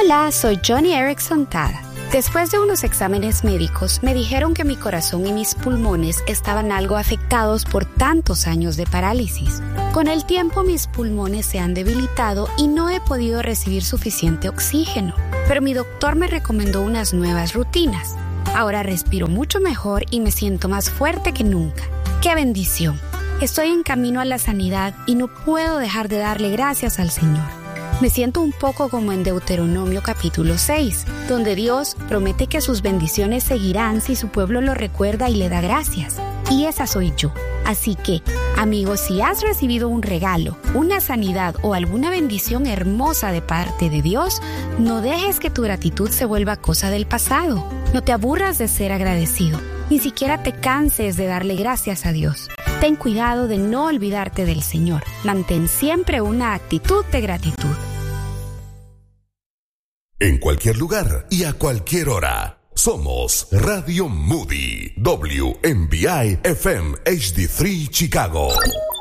Hola, soy Johnny Erickson Tada. Después de unos exámenes médicos, me dijeron que mi corazón y mis pulmones estaban algo afectados por tantos años de parálisis. Con el tiempo, mis pulmones se han debilitado y no he podido recibir suficiente oxígeno. Pero mi doctor me recomendó unas nuevas rutinas. Ahora respiro mucho mejor y me siento más fuerte que nunca. ¡Qué bendición! Estoy en camino a la sanidad y no puedo dejar de darle gracias al Señor. Me siento un poco como en Deuteronomio capítulo 6, donde Dios promete que sus bendiciones seguirán si su pueblo lo recuerda y le da gracias. Y esa soy yo. Así que, amigos, si has recibido un regalo, una sanidad o alguna bendición hermosa de parte de Dios, no dejes que tu gratitud se vuelva cosa del pasado. No te aburras de ser agradecido. Ni siquiera te canses de darle gracias a Dios. Ten cuidado de no olvidarte del Señor. Mantén siempre una actitud de gratitud. En cualquier lugar y a cualquier hora. Somos Radio Moody, WMBI FM HD3 Chicago.